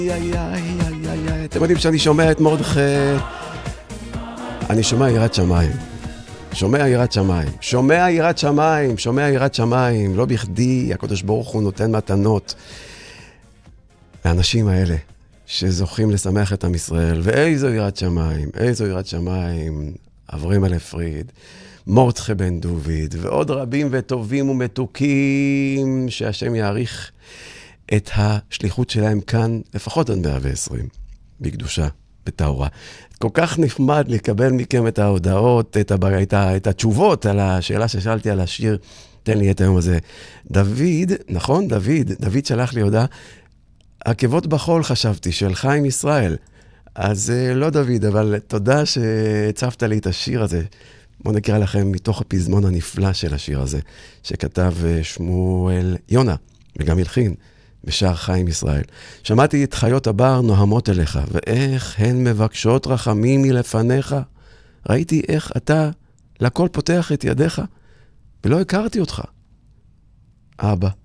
אתם יודעים שאני שומע את מרדכי, אני שומע יראת שמיים, שומע יראת שמיים, שומע יראת שמיים, שומע יראת שמיים. לא בכדי הקדוש ברוך הוא נותן מתנות לאנשים האלה שזוכים לשמח את עם ישראל. ואיזו יראת שמיים, איזו יראת שמיים. אברהם אלפריד, מרדכי בן דוד ועוד רבים וטובים ומתוקים, שהשם יעריך את השליחות שלהם כאן לפחות עד 120 בקדושה, בתאורה. כל כך נחמד לקבל מכם את ההודעות, את התשובות על השאלה ששאלתי על השיר. תן לי את היום הזה. דוד, נכון? דוד שלח לי הודעה, עקבות בחול חשבתי, של חיים ישראל. אז לא דוד, אבל תודה שהצפת לי את השיר הזה. בואו נקרא לכם מתוך הפזמון הנפלא של השיר הזה, שכתב שמואל יונה, וגם הלחין בשער חיים ישראל. שמעתי את חיות הבר נוהמות אליך, ואיך הן מבקשות רחמים מלפניך. ראיתי איך אתה לכל פותח את ידיך, ולא הכרתי אותך. אבא,